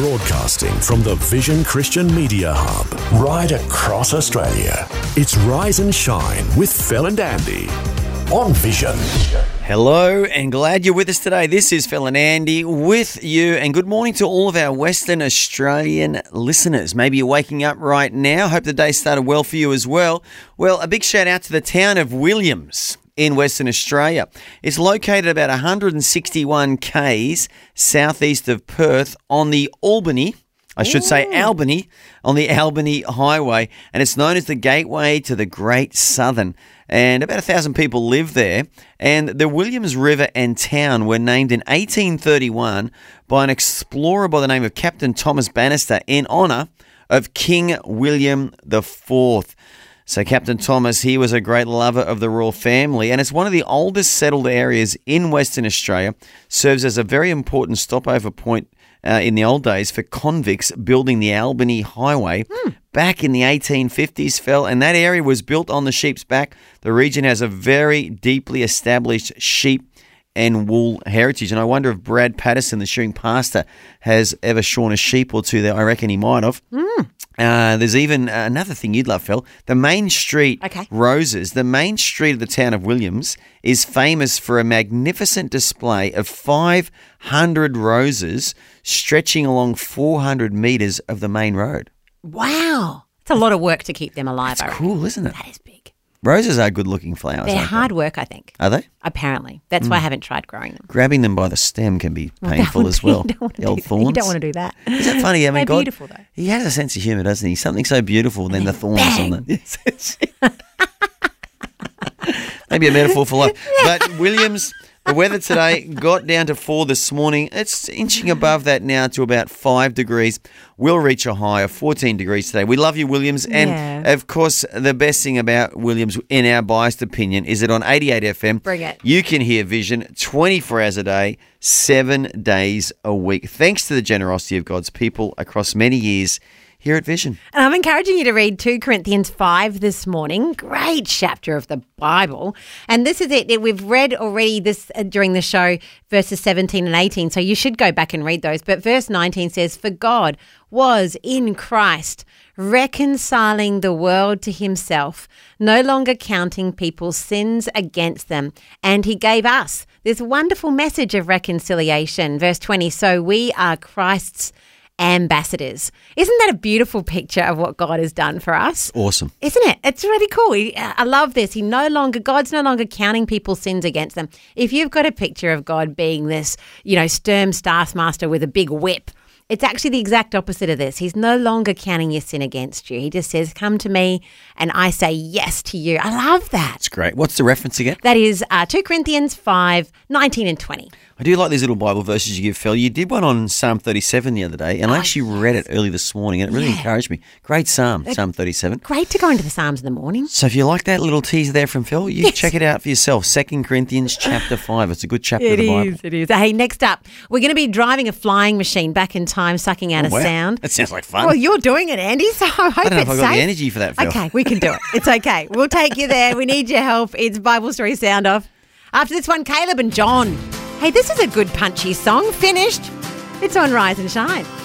Broadcasting from the Vision Christian Media Hub, right across Australia. It's Rise and Shine with Phil and Andy on Vision. Hello and glad you're with us today. This is Phil and Andy with you, and good morning to all of our Western Australian listeners. Maybe you're waking up right now. Hope the day started well for you as well. Well, a big shout out to the town of Williams in Western Australia. It's located about 161 k's southeast of Perth on the Albany, on the Albany Highway, and it's known as the gateway to the Great Southern. And about 1,000 people live there. And the Williams River and town were named in 1831 by an explorer by the name of Captain Thomas Bannister in honour of King William IV. So Captain Thomas, he was a great lover of the royal family, and it's one of the oldest settled areas in Western Australia, serves as a very important stopover point in the old days for convicts building the Albany Highway back in the 1850s, Phil, and that area was built on the sheep's back. The region has a very deeply established sheep and wool heritage, and I wonder if Brad Patterson, the shearing pastor, has ever shorn a sheep or two there. I reckon he might have. There's even another thing you'd love, Phil. The main street, Roses, the main street of the town of Williams is famous for a magnificent display of 500 roses stretching along 400 metres of the main road. Wow. It's a lot of work to keep them alive. That's cool, isn't it? That is big. Roses are good-looking flowers. They're hard work, I think. Are they? Apparently. That's why I haven't tried growing them. Grabbing them by the stem can be painful as well. The old thorns. You don't want to do that. Is that funny? I mean, They're God, beautiful, though. He has a sense of humour, doesn't he? Something so beautiful, then the thorns on them. Maybe a metaphor for life. But Williams, the weather today got down to 4 this morning. It's inching above that now to about 5 degrees. We'll reach a high of 14 degrees today. We love you, Williams. And, of course, the best thing about Williams, in our biased opinion, is that on 88 FM, Bring it. You can hear Vision 24 hours a day, 7 days a week. Thanks to the generosity of God's people across many years here at Vision. And I'm encouraging you to read 2 Corinthians 5 this morning. Great chapter of the Bible. And this is it. We've read already this during the show, verses 17 and 18. So you should go back and read those. But verse 19 says, "For God was in Christ, reconciling the world to himself, no longer counting people's sins against them. And he gave us this wonderful message of reconciliation." Verse 20, "So we are Christ's ambassadors." Isn't that a beautiful picture of what God has done for us? Awesome. Isn't it? It's really cool. I love this. God's no longer counting people's sins against them. If you've got a picture of God being this, stern taskmaster with a big whip, it's actually the exact opposite of this. He's no longer counting your sin against you. He just says, "Come to me," and I say yes to you. I love that. It's great. What's the reference again? That is 2 Corinthians 5, 19 and 20. I do like these little Bible verses you give, Phil. You did one on Psalm 37 the other day, and I actually read it early this morning, and it really encouraged me. Great Psalm 37. Great to go into the Psalms in the morning. So if you like that little teaser there from Phil, you check it out for yourself. 2 Corinthians chapter 5. It's a good chapter of the Bible. It is. Hey, next up, we're going to be driving a flying machine back in time, sucking out a sound. That sounds like fun. Well, you're doing it, Andy, so I hope it's safe. I don't know if I've got the energy for that, Phil. Okay, we can do it. It's okay. We'll take you there. We need your help. It's Bible Story Sound Off. After this one, Caleb and John. Hey, this is a good punchy song. Finished. It's on Rise and Shine.